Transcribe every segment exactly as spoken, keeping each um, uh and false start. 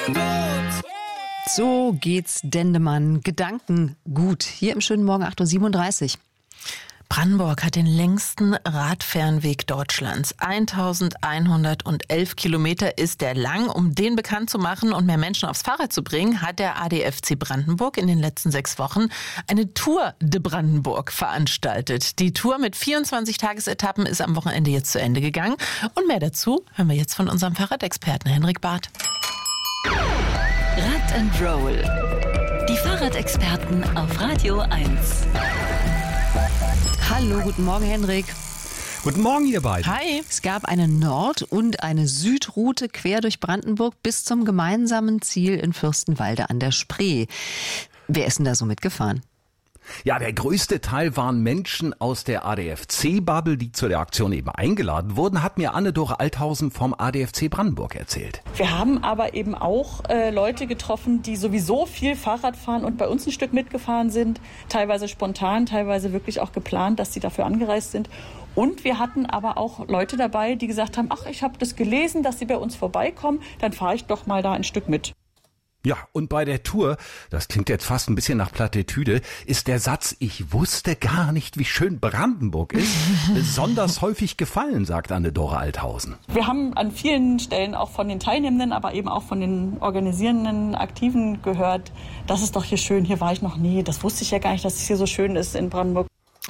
So geht's Dendemann. Gedanken gut. Hier im schönen Morgen acht Uhr siebenunddreißig. Brandenburg hat den längsten Radfernweg Deutschlands. eintausendeinhundertelf Kilometer ist der lang. Um den bekannt zu machen und mehr Menschen aufs Fahrrad zu bringen, hat der A D F C Brandenburg in den letzten sechs Wochen eine Tour de Brandenburg veranstaltet. Die Tour mit vierundzwanzig Tagesetappen ist am Wochenende jetzt zu Ende gegangen. Und mehr dazu hören wir jetzt von unserem Fahrradexperten Henrik Barth. Rad and Roll. Die Fahrradexperten auf Radio eins. Hallo, guten Morgen, Henrik. Guten Morgen, ihr beiden. Hi. Es gab eine Nord- und eine Südroute quer durch Brandenburg bis zum gemeinsamen Ziel in Fürstenwalde an der Spree. Wer ist denn da so mitgefahren? Ja, der größte Teil waren Menschen aus der A D F C-Bubble, die zu der Aktion eben eingeladen wurden, hat mir Anne-Dore Althausen vom A D F C Brandenburg erzählt. Wir haben aber eben auch äh, Leute getroffen, die sowieso viel Fahrrad fahren und bei uns ein Stück mitgefahren sind, teilweise spontan, teilweise wirklich auch geplant, dass sie dafür angereist sind. Und wir hatten aber auch Leute dabei, die gesagt haben, ach, ich habe das gelesen, dass sie bei uns vorbeikommen, dann fahre ich doch mal da ein Stück mit. Ja, und bei der Tour, das klingt jetzt fast ein bisschen nach Plattitüde, ist der Satz, ich wusste gar nicht, wie schön Brandenburg ist, besonders häufig gefallen, sagt Anne-Dore Althausen. Wir haben an vielen Stellen auch von den Teilnehmenden, aber eben auch von den organisierenden Aktiven gehört, das ist doch hier schön, hier war ich noch nie, das wusste ich ja gar nicht, dass es hier so schön ist in Brandenburg.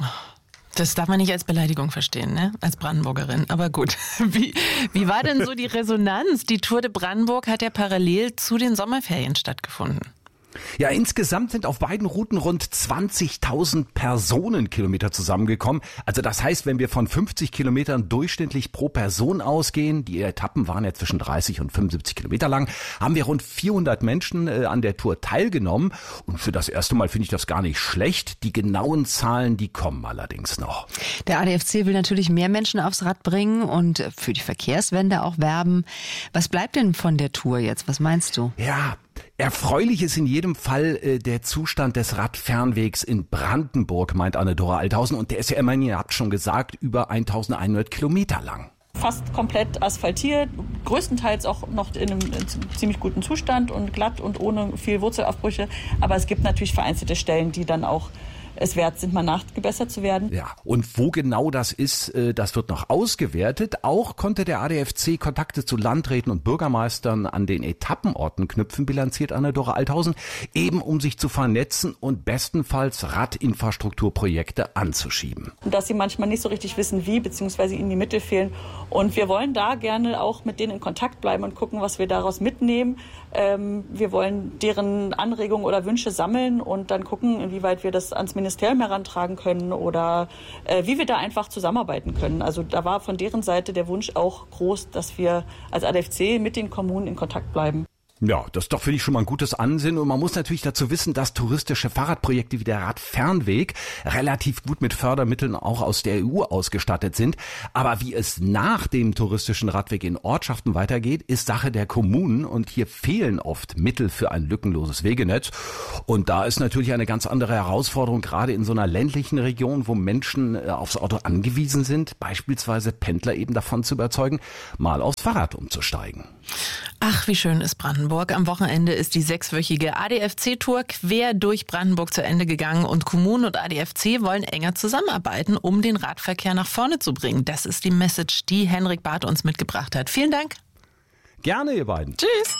Das darf man nicht als Beleidigung verstehen, ne? Als Brandenburgerin. Aber gut. Wie, wie war denn so die Resonanz? Die Tour de Brandenburg hat ja parallel zu den Sommerferien stattgefunden. Ja, insgesamt sind auf beiden Routen rund zwanzigtausend Personenkilometer zusammengekommen. Also das heißt, wenn wir von fünfzig Kilometern durchschnittlich pro Person ausgehen, die Etappen waren ja zwischen dreißig und fünfundsiebzig Kilometer lang, haben wir rund vierhundert Menschen äh, an der Tour teilgenommen. Und für das erste Mal finde ich das gar nicht schlecht. Die genauen Zahlen, die kommen allerdings noch. Der A D F C will natürlich mehr Menschen aufs Rad bringen und für die Verkehrswende auch werben. Was bleibt denn von der Tour jetzt? Was meinst du? Ja, erfreulich ist in jedem Fall äh, der Zustand des Radfernwegs in Brandenburg, meint Anne-Dore Althausen. Und der ist ja immerhin, ihr habt schon gesagt, über eintausendeinhundert Kilometer lang. Fast komplett asphaltiert, größtenteils auch noch in einem ziemlich guten Zustand und glatt und ohne viel Wurzelaufbrüche. Aber es gibt natürlich vereinzelte Stellen, die dann auch es wert sind, mal nachgebessert zu werden. Ja, und wo genau das ist, das wird noch ausgewertet. Auch konnte der A D F C Kontakte zu Landräten und Bürgermeistern an den Etappenorten knüpfen, bilanziert Anne-Dore Althausen, eben um sich zu vernetzen und bestenfalls Radinfrastrukturprojekte anzuschieben. Dass sie manchmal nicht so richtig wissen, wie, beziehungsweise ihnen die Mittel fehlen. Und wir wollen da gerne auch mit denen in Kontakt bleiben und gucken, was wir daraus mitnehmen. Ähm, wir wollen deren Anregungen oder Wünsche sammeln und dann gucken, inwieweit wir das ans Ministerium herantragen können oder äh, wie wir da einfach zusammenarbeiten können. Also da war von deren Seite der Wunsch auch groß, dass wir als A D F C mit den Kommunen in Kontakt bleiben. Ja, das ist doch, finde ich, schon mal ein gutes Ansinnen. Und man muss natürlich dazu wissen, dass touristische Fahrradprojekte wie der Radfernweg relativ gut mit Fördermitteln auch aus der E U ausgestattet sind. Aber wie es nach dem touristischen Radweg in Ortschaften weitergeht, ist Sache der Kommunen. Und hier fehlen oft Mittel für ein lückenloses Wegenetz. Und da ist natürlich eine ganz andere Herausforderung, gerade in so einer ländlichen Region, wo Menschen aufs Auto angewiesen sind, beispielsweise Pendler eben davon zu überzeugen, mal aufs Fahrrad umzusteigen. Ach, wie schön ist Brandenburg. Am Wochenende ist die sechswöchige A D F C-Tour quer durch Brandenburg zu Ende gegangen und Kommunen und A D F C wollen enger zusammenarbeiten, um den Radverkehr nach vorne zu bringen. Das ist die Message, die Henrik Barth uns mitgebracht hat. Vielen Dank. Gerne, ihr beiden. Tschüss.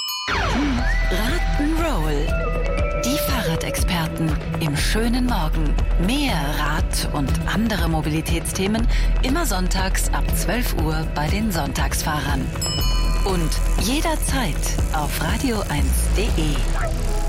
Rock'n'Roll. Die Fahrradexperten im schönen Morgen. Mehr Rad und andere Mobilitätsthemen immer sonntags ab zwölf Uhr bei den Sonntagsfahrern. Und jederzeit auf radio eins punkt de.